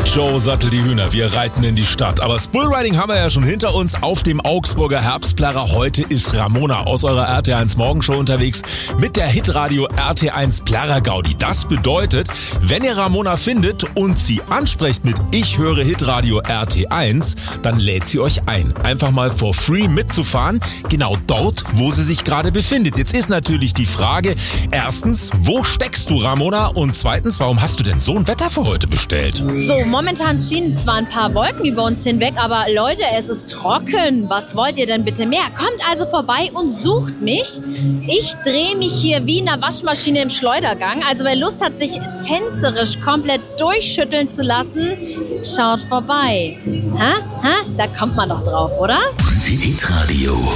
Joe, sattel die Hühner, wir reiten in die Stadt. Aber das Bullriding haben wir ja schon hinter uns auf dem Augsburger Herbstplärrer. Heute ist Ramona aus eurer RT1 Morgenshow unterwegs mit der Hitradio RT1 Plärrer Gaudi. Das bedeutet, wenn ihr Ramona findet und sie ansprecht mit Ich höre Hitradio RT1, dann lädt sie euch ein, einfach mal for free mitzufahren, genau dort, wo sie sich gerade befindet. Jetzt ist natürlich die Frage, erstens, wo steckst du, Ramona? Und zweitens, warum hast du denn so ein Wetter für heute bestellt? So, momentan ziehen zwar ein paar Wolken über uns hinweg, aber Leute, es ist trocken. Was wollt ihr denn bitte mehr? Kommt also vorbei und sucht mich. Ich drehe mich hier wie in einer Waschmaschine im Schleudergang. Also wer Lust hat, sich tänzerisch komplett durchschütteln zu lassen, schaut vorbei. Da kommt man doch drauf, oder? Hitradio.